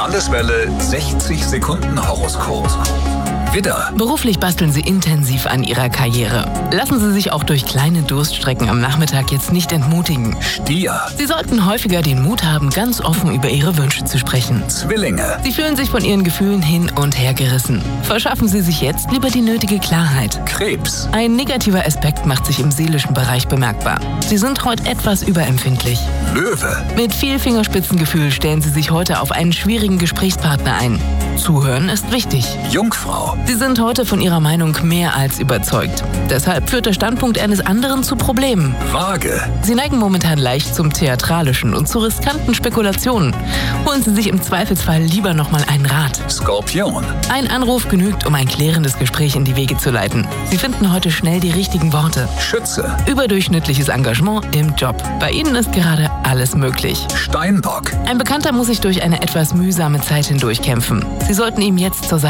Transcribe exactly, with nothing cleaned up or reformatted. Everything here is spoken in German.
Landeswelle sechzig Sekunden Horoskop. Widder. Beruflich basteln Sie intensiv an Ihrer Karriere. Lassen Sie sich auch durch kleine Durststrecken am Nachmittag jetzt nicht entmutigen. Stier. Sie sollten häufiger den Mut haben, ganz offen über Ihre Wünsche zu sprechen. Zwillinge. Sie fühlen sich von Ihren Gefühlen hin und her gerissen. Verschaffen Sie sich jetzt lieber die nötige Klarheit. Krebs. Ein negativer Aspekt macht sich im seelischen Bereich bemerkbar. Sie sind heute etwas überempfindlich. Löwe. Mit viel Fingerspitzengefühl stellen Sie sich heute auf einen schwierigen Gesprächspartner ein. Zuhören ist wichtig. Jungfrau. Sie sind heute von Ihrer Meinung mehr als überzeugt. Deshalb führt der Standpunkt eines anderen zu Problemen. Waage. Sie neigen momentan leicht zum Theatralischen und zu riskanten Spekulationen. Holen Sie sich im Zweifelsfall lieber nochmal einen Rat. Skorpion. Ein Anruf genügt, um ein klärendes Gespräch in die Wege zu leiten. Sie finden heute schnell die richtigen Worte. Schütze. Überdurchschnittliches Engagement im Job. Bei Ihnen ist gerade alles möglich. Steinbock. Ein Bekannter muss sich durch eine etwas mühsame Zeit hindurchkämpfen. Sie sollten ihm jetzt zur Seite